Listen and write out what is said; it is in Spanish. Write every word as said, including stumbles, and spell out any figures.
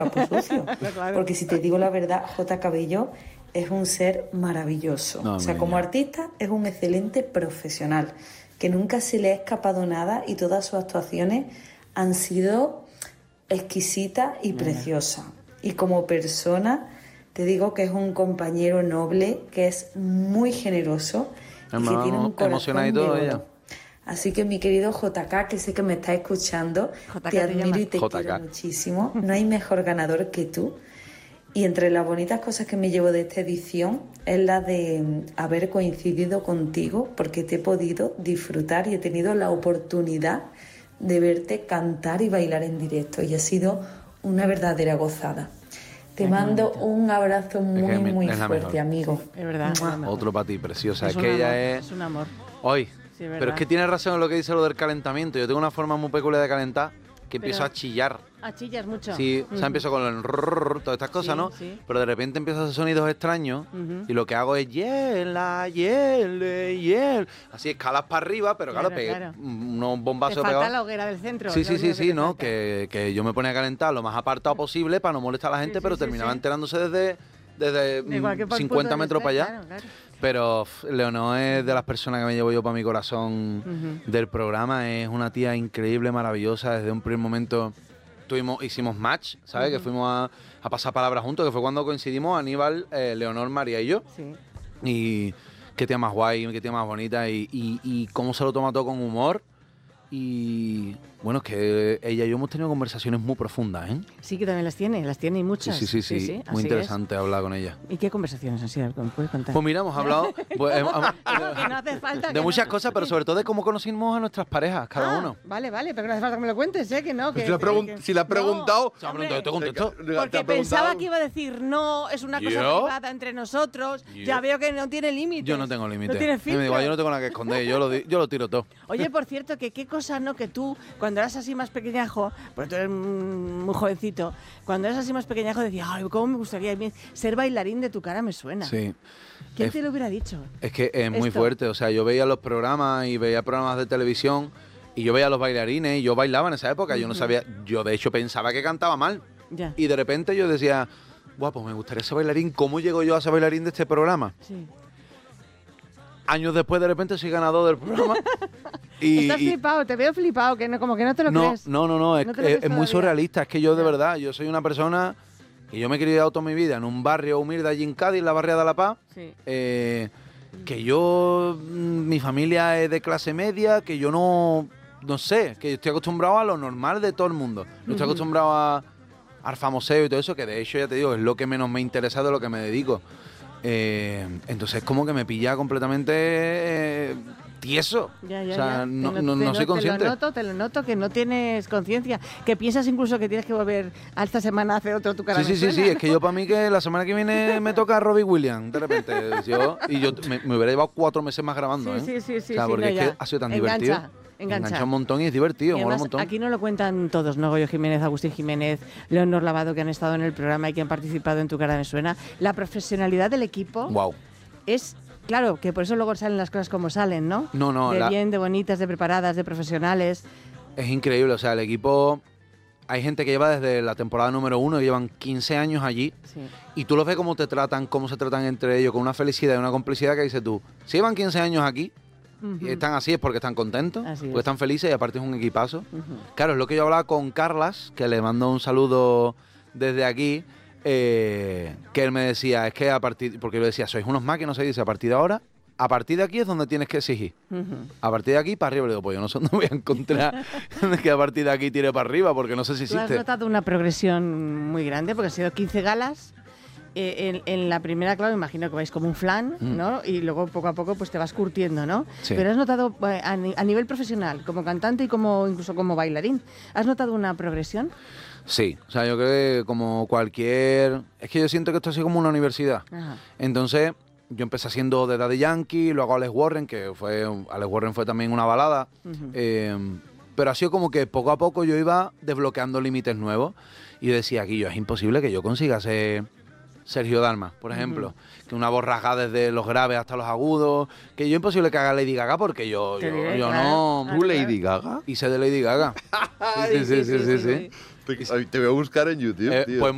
trapo sucio. Claro. Porque si te digo la verdad, J. Cabello es un ser maravilloso. No, o sea, como artista es un excelente profesional, que nunca se le ha escapado nada y todas sus actuaciones han sido exquisitas y Mira. preciosas. Y como persona, te digo que es un compañero noble, que es muy generoso y que tiene un corazón de oro. Así que mi querido J K, que sé que me estás escuchando, J K te admiro te y te J K. quiero muchísimo. No hay mejor ganador que tú. Y entre las bonitas cosas que me llevo de esta edición es la de haber coincidido contigo, porque te he podido disfrutar y he tenido la oportunidad de verte cantar y bailar en directo. Y ha sido una verdadera gozada. Te mando un abrazo muy, es que muy es fuerte, amigo. Es verdad. Otro para ti, preciosa. Es, es que ella amor, es... Es un amor. Hoy. Sí, pero es que tiene razón en lo que dice lo del calentamiento. Yo tengo una forma muy peculiar de calentar que empiezo pero, a chillar. ¿A chillar mucho? Sí, uh-huh. o sea, empiezo con el rrr, todas estas cosas, sí, ¿no? Sí. Pero de repente empiezo a hacer sonidos extraños uh-huh. y lo que hago es hiela, hiela, hiela. Así escalas para arriba, pero claro, claro pegué claro. unos bombazos pegados. Te falta pegados. la hoguera del centro. Sí, sí, sí, sí, que ¿no? Que, que yo me ponía a calentar lo más apartado posible para no molestar a la gente, sí, pero sí, terminaba sí, enterándose desde, desde de cincuenta metros para allá. Claro, claro. Pero Leonor es de las personas que me llevo yo para mi corazón uh-huh. del programa. Es una tía increíble, maravillosa. Desde un primer momento tuvimos, hicimos match, ¿sabes? Uh-huh. Que fuimos a, a pasar palabras juntos, que fue cuando coincidimos Aníbal, eh, Leonor, María y yo. Sí. Y qué tía más guay, qué tía más bonita y, y, y cómo se lo toma todo con humor. Y bueno, es que ella y yo hemos tenido conversaciones muy profundas, ¿eh? Sí, que también las tiene, las tiene y muchas. Sí, sí, sí, sí, sí. Muy interesante es. hablar con ella. ¿Y qué conversaciones han sido? ¿Me puedes contar? Pues mira, hemos hablado pues, hemos, no, que no hace falta, de muchas no. cosas, pero sobre todo de cómo conocimos a nuestras parejas, cada ah, uno. Vale, vale, pero no hace falta que me lo cuentes, ¿eh? Que no, que... Si, la pregun- que, si la has preguntado... No, hombre, te contesto. Porque pensaba que iba a decir, no, es una cosa ¿Yo? privada entre nosotros. ¿Yo? Ya veo que no tiene límites. Yo no tengo límites. No tiene filtro. Me digo, yo no tengo nada que esconder, yo lo, yo lo tiro todo. Oye, por cierto, que qué cosa, ¿no? Que tú, cuando eras así más pequeñajo, porque tú eres muy jovencito, cuando eras así más pequeñajo decías, ay, cómo me gustaría ser bailarín de Tu cara me suena. Sí. ¿Quién es, te lo hubiera dicho? Es que es muy Esto. fuerte, o sea, yo veía los programas y veía programas de televisión y yo veía a los bailarines y yo bailaba en esa época, uh-huh. yo no sabía, yo de hecho pensaba que cantaba mal. Ya. Y de repente yo decía, guau, pues me gustaría ser bailarín, ¿cómo llego yo a ser bailarín de este programa? Sí. Años después de repente soy ganador del programa. Y, Estás y, flipado, te veo flipado, que no, como que no te lo no, crees. No, no, no, es, no es, es muy surrealista. Es que yo de verdad, yo soy una persona que yo me he criado toda mi vida en un barrio humilde allí en Cádiz, la barriada de La Paz. Sí. Eh, que yo, mi familia es de clase media, que yo no, no sé, que yo estoy acostumbrado a lo normal de todo el mundo. No uh-huh. estoy acostumbrado a, al famoseo y todo eso, que de hecho ya te digo, es lo que menos me interesa de lo que me dedico. Eh, entonces como que me pilla completamente eh, tieso. Ya, ya, o sea, ya. no, Te no, no te soy consciente. Te lo noto, te lo noto, que no tienes conciencia. Que piensas incluso que tienes que volver a esta semana a hacer otro Tu cara Sí, me sí, suena. sí, sí. Es que yo para mí que la semana que viene me toca a Robbie Williams, de repente. Yo, y yo me, me hubiera llevado cuatro meses más grabando, sí, ¿eh? Sí, sí, sí. O sea, sí, porque no, es que ha sido tan Engancha. divertido. Engancha. Engancha un montón y es divertido, y además, mola un montón. Aquí no lo cuentan todos, ¿no? Goyo Jiménez, Agustín Jiménez, Leonor Lavado, que han estado en el programa y que han participado en Tu cara me suena. La profesionalidad del equipo wow. es... Claro, que por eso luego salen las cosas como salen, ¿no? No, no. De la... bien, de bonitas, de preparadas, de profesionales. Es increíble, o sea, el equipo... Hay gente que lleva desde la temporada número uno y llevan quince años allí. Sí. Y tú los ves cómo te tratan, cómo se tratan entre ellos, con una felicidad y una complicidad que dices tú. Si llevan quince años aquí uh-huh. y están así es porque están contentos, así porque es. están felices y aparte es un equipazo. Uh-huh. Claro, es lo que yo hablaba con Carlas, que le mando un saludo desde aquí, eh, que él me decía, es que a partir... Porque yo le decía, sois unos máquinas, se dice, a partir de ahora... A partir de aquí es donde tienes que exigir. Uh-huh. A partir de aquí para arriba. Le digo, pues yo no sé dónde voy a encontrar que a partir de aquí tire para arriba, porque no sé si existe. ¿Tú has notado una progresión muy grande? Porque han sido quince galas. Eh, en, en la primera, claro, imagino que vais como un flan, mm. ¿no? Y luego poco a poco pues te vas curtiendo, ¿no? Sí. Pero has notado, eh, a, a nivel profesional, como cantante y como incluso como bailarín, ¿has notado una progresión? Sí, o sea, yo creo que como cualquier... Es que yo siento que esto es así como una universidad. Ajá. Entonces... Yo empecé haciendo de Daddy Yankee, luego Alex Warren, que fue Alex Warren fue también una balada. Uh-huh. Eh, pero ha sido como que poco a poco yo iba desbloqueando límites nuevos. Y yo decía, aquí yo es imposible que yo consiga ser Sergio Dalma, por ejemplo. Uh-huh. Que una voz rasgada desde los graves hasta los agudos. Que yo imposible que haga Lady Gaga porque yo, yo, diré, yo claro. no... ¿Tú Lady Gaga? Hice de Lady Gaga. sí, sí, sí, sí, sí, sí, sí. Te, te voy a buscar en YouTube, eh, tío. Pues